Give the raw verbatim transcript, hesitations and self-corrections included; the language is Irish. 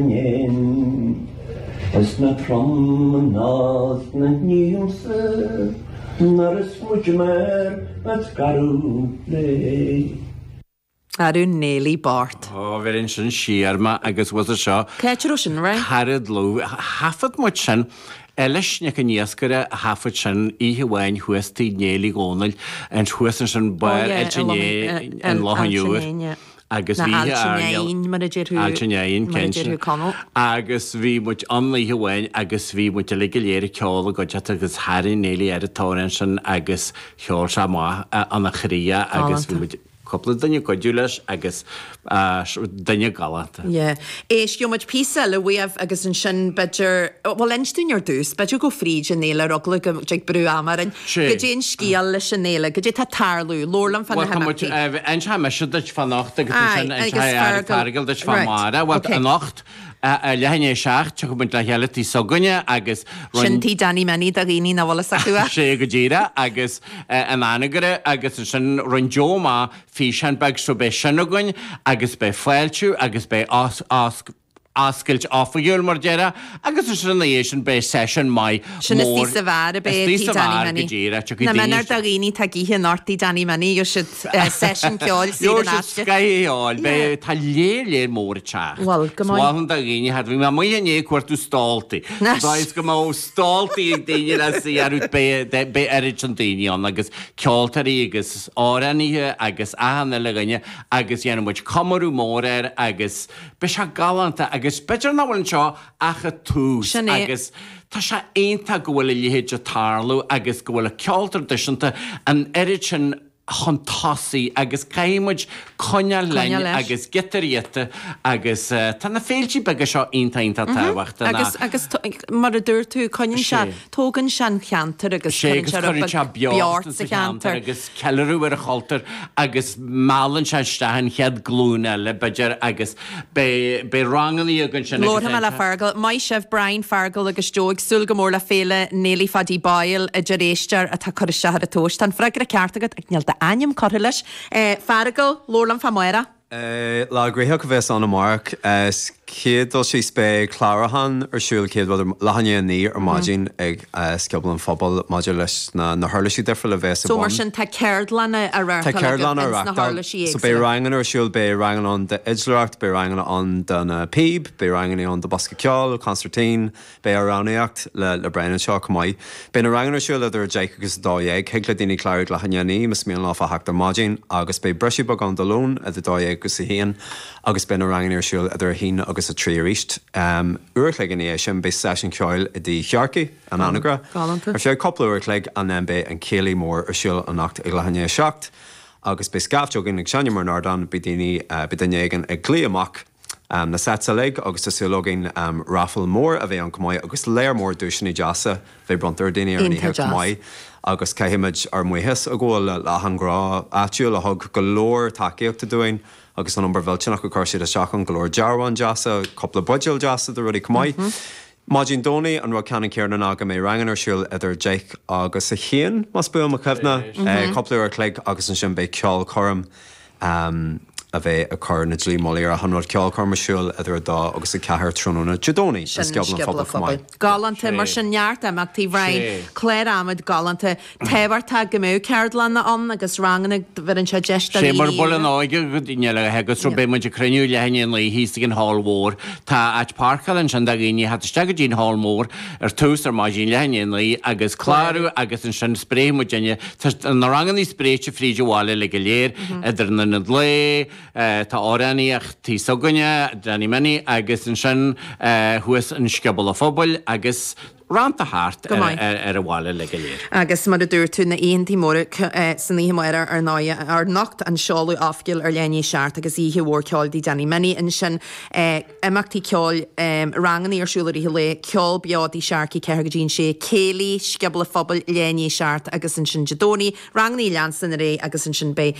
As na promenade na níomsa, nar is muidmer at garúle. Arún Nelly Bart. Oh, verin sin siarma agus was a seo. Céit sin, right? Harad lú, hafad muid sin, Elis nic yn iasgara hafad sin ihe wain huastí Nelly gónal, en huastan sin bair elchine yn lohan iúr. Agus bhí Alchinain mar a dtíirú Alchinain cén agus bhí muid anlaithe bhain agus bhí muid le léir ceála go teata agus Harry Nelly ar a táran sin agus cheol se má anna chríe agus bhí muid coppla daine goidúlas agus daine galanta. Yeah. Éis jo muid písa le bhuiamh agus an sin beidir bhil einstún ar dús, beidir go fríd an néile rogla go ag brú amarin. Go dé an scíal leis an néile, go dé tá tarlú, lórlam fan na hemachtaí. Ein se meisi deit fan nacht agus sin ein se ar fargal deit fan mara, wat a nacht lehanne seach, tu go buint le heile tí sogunne agus Sintí Danny Manny da ghini na bhla sacua. sé go ddíra agus an anagare agus sin ronjoma fi sin bag so be sinnagun agus be fáiltú agus be as as ascailt áfaúil mar deire agus is sin éisian be session mai Sin is tí sa bhar be tí Danny Manny. Na menar da ghini tá gíthe nortí Danny Manny jo siid session ceáil sí an áiste. Jo scaíáil be tá léir mór teach. Wel, go mai. Sláhan da ghini had bhí má muo né cuairtú stáltaí. Báis go má stáltaí ag daine le sí arút be erid an daine an agus ceoltarí agus áraníthe agus ahanna le ghine agus dhéanam muid comarú mór ar agus be se galanta agus beidir náhfuiln seo acha tús agus tá se aonanta go bhfuil léhéid a tarlú agus go bhfuil ceoltar deisianta an erid sin chuntásaí agus caiimiid coine lein agus gitaríta agus tá na féiltí beag seo aonanta táhachtta. Agus agus mar a dúir tú coinn se tógan sean cheantar agus sé agus chuirn se beart sa cheantar agus celarú ar a choltar agus málann se stahan chead glúna le beidir agus be ranganí agan sin. Lord me le fargal, mai sibh Brian Fargal agus Joig sul go mór le féle Nelly fadí bail a deréistear a tá chuir se a tóis. Tá freigur a ceartagad ag neal Anim Corrilis, uh, Fargal, Lorlam Famoira. Uh, La Greha Caves on a mark as Kid or she spay Clarahan or she'll kid whether Lahanya ni or Majin eg skibble and football modulus na na Harlishi there for the vest. So Martian take Caredlana around take Caredlana around. So be ranging or she'll be ranging on the Edgelart, be ranging on the Peeb, be ranging on the Basketball, Constantine, be around the act le le Brian and Shock mai. Be ranging or she'll other Jake because doyeg Hegladini Clarid Lahanya ni miss me off a Hector Majin August be brushy bug on the loan at the doyeg go see him August be ranging or she'll other hin August a tree reached. Um, Urkleganation be session coil the Sharky and Anagra. Or she a couple of Urkleg and then be and Kelly Moore or she'll unact Ilahanya shocked. August be scaff jogging and Shanyamur Nardan bidini bidanyagan a Gleamock. Um, na setsa leg, August a silogin um, raffle more of a young Kamai, August lair more dushni jasa, they brunter dini or any Kamai. August Kahimage or Muhis a goal la hangra atul a hug galore taki up to doing. Agus an number Vilchinach go corsi a shachan galore Jarwan jasa, couple of budgel jasa the ruddy Kamai. Majin Doni and Rokan and Kieran Aga may rangan or she'll either Jake August a Hien must be on McKevna, couple of Clegg August and Shimbe Kjol Corum. Um, a bheith a chur na dlí molí ar a hanrad ceáil carmasúil idir dá agus a cethir trúna Jodóní is ceablan fada chumáid. Galanta mar sin neart amach tí bhrain Claire Amad galanta tehairtá go mú Caredlana an agus ranganna bhar an se deista sé mar bol an áige go dtíine le hegus ru bé muidir cruniú lehaine lí hísta gin hall mór tá ait parcal an sin da gine hat steag dín hall mór ar tús ar mágin lehaine lí agus cláú agus an sin spré mu déine na ranganí spréite fríideháile le go léir idir na na lé tá áraníocht tí soganne Danny Manny agus an sin thuas an scibal a fphobal agus ranta hart ar a bháile le go léir. Agus mar a dúir tú na aontí móra san ihe mar ar náide ar nacht an seáú afgil ar leanaí seart agus ihe bhór ceáil dí Danny Manny in sin imachtaí ceáil ranganí ar siúlaí le ceáil beádí searcí ceir go dín sé céalaí scibal a fphobal leanaí seart agus an sin Jodóní ranganí leansan a ré agus an sin bé